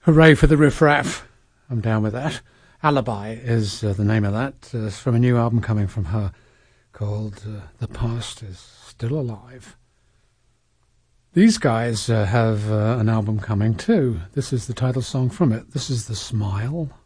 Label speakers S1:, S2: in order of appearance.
S1: Hooray for the riff-raff. I'm down with that. Alibi is the name of that. It's from a new album coming from her called The Past is Still Alive. These guys have an album coming too. This is the title song from it. This is The Smile.